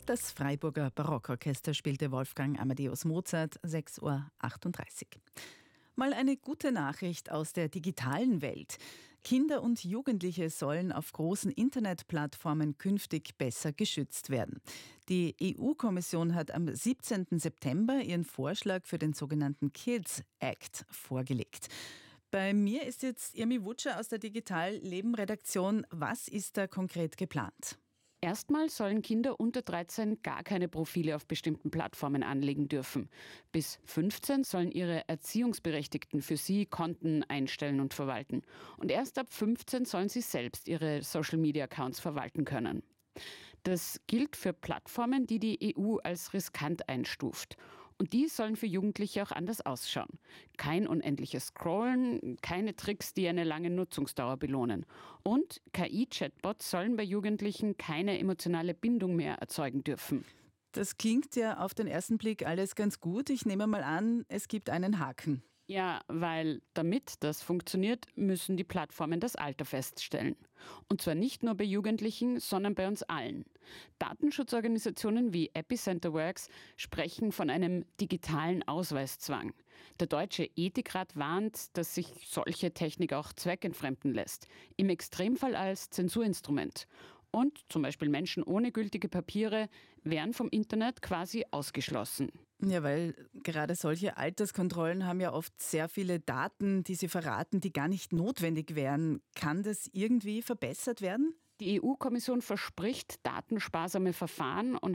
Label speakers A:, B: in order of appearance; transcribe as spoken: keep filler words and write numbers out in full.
A: Das Freiburger Barockorchester spielte Wolfgang Amadeus Mozart, sechs Uhr achtunddreißig. Mal eine gute Nachricht aus der digitalen Welt. Kinder und Jugendliche sollen auf großen Internetplattformen künftig besser geschützt werden. Die E U-Kommission hat am siebzehnten September ihren Vorschlag für den sogenannten Kids Act vorgelegt. Bei mir ist jetzt Irmi Wutscher aus der Digital-Leben-Redaktion. Was ist da konkret geplant?
B: Erstmal sollen Kinder unter dreizehn gar keine Profile auf bestimmten Plattformen anlegen dürfen. Bis fünfzehn sollen ihre Erziehungsberechtigten für sie Konten einstellen und verwalten. Und erst ab fünfzehn sollen sie selbst ihre Social-Media-Accounts verwalten können. Das gilt für Plattformen, die die E U als riskant einstuft. Und die sollen für Jugendliche auch anders ausschauen. Kein unendliches Scrollen, keine Tricks, die eine lange Nutzungsdauer belohnen. Und K I-Chatbots sollen bei Jugendlichen keine emotionale Bindung mehr erzeugen dürfen.
A: Das klingt ja auf den ersten Blick alles ganz gut. Ich nehme mal an, es gibt einen Haken.
B: Ja, weil damit das funktioniert, müssen die Plattformen das Alter feststellen. Und zwar nicht nur bei Jugendlichen, sondern bei uns allen. Datenschutzorganisationen wie Epicenter Works sprechen von einem digitalen Ausweiszwang. Der Deutsche Ethikrat warnt, dass sich solche Technik auch zweckentfremden lässt. Im Extremfall als Zensurinstrument. Und zum Beispiel Menschen ohne gültige Papiere wären vom Internet quasi ausgeschlossen.
A: Ja, weil gerade solche Alterskontrollen haben ja oft sehr viele Daten, die sie verraten, die gar nicht notwendig wären. Kann das irgendwie verbessert werden?
B: Die E U-Kommission verspricht datensparsame Verfahren und